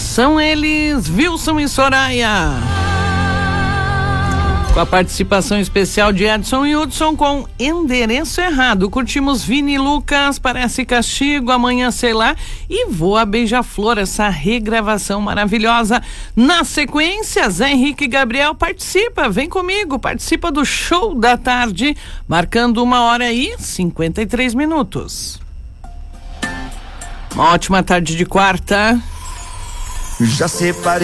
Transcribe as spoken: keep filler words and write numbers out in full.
São eles, Wilson e Soraya. Com a participação especial de Edson e Hudson com Endereço Errado. Curtimos Vini e Lucas, Parece Castigo, Amanhã Sei Lá e Voa Beija-Flor, essa regravação maravilhosa. Na sequência, Zé Henrique e Gabriel participa, vem comigo, participa do Show da Tarde, marcando uma hora e cinquenta e três minutos. Uma ótima tarde de quarta. Já separei